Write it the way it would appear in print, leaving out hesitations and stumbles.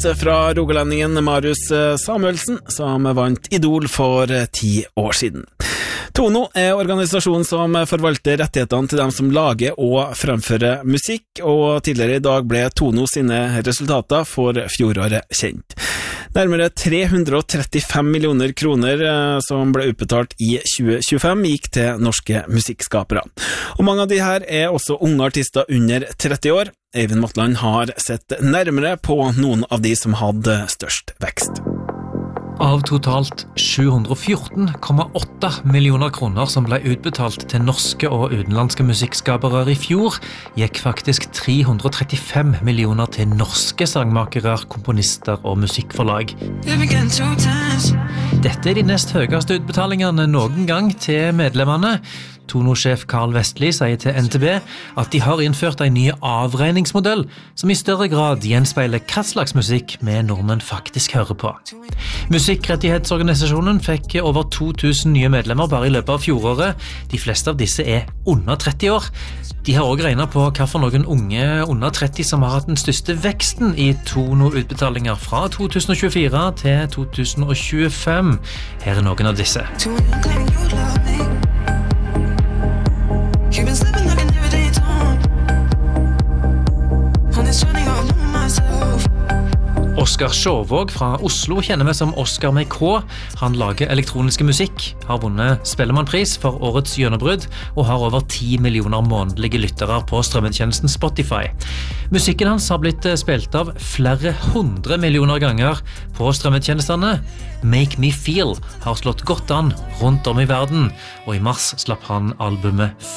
fra rogalendingen Marius Samuelsen, som vant Idol for 10 år siden. Tono organisasjonen som forvalter rettighetene til dem som lager og fremfører musikk, og tidligere i dag ble Tono sine resultater for fjoråret kjent. Nærmere 335 millioner kroner som ble utbetalt i 2025 gikk til norske musikkskapere. Og mange av de her også unge artister under 30 år. Eivind Motland har sett nærmere på noen av de som hadde størst vekst. Av totalt 714,8 millioner kroner som ble utbetalt til norske og utenlandske musikkskapere i fjor, gikk faktisk 335 millioner til norske sangmakere, komponister og musikkforlag. Dette de nest høyeste utbetalingene noen gang til medlemmene. Tono-sjef Carl Vestli sier til NTB at de har innført en ny avregningsmodell som i større grad gjenspeiler hva slags musikk vi nordmenn faktisk hører på. Musikkrettighetsorganisasjonen fikk over 2000 nye medlemmer bare i løpet av fjoråret. De fleste av disse under 30 år. De har også regnet på hva for noen unge under 30 som har hatt den største veksten i Tono-utbetalinger fra 2024 til 2025. Her noen av disse. Oskar Sjåvåg fra Oslo kjenner vi som Oskar med K. Han lager elektroniske musikk, har vunnet Spellemannpris for årets gjennombrudd og har over 10 millioner månedlige lyttere på strømmetjenesten Spotify. Musikken hans har blitt spilt av flere 100 millioner ganger på strømmetjenestene. Make Me Feel har slått godt an rundt om i verden, og i mars slapp han albumet